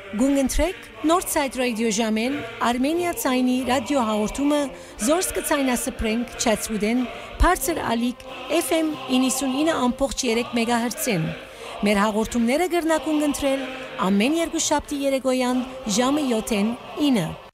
Գունգընտրեք Northside Radio ժամեն Armenia ցայնի ռադիո հաղորդումը զորս կցայնասպրենք Չացուդեն բարձր ալիք FM 99.3 MHz-ին Մեր հաղորդումները կրնակուն ընտրել ամեն երկուշաբթի երեկոյան ժամը 7-ին 9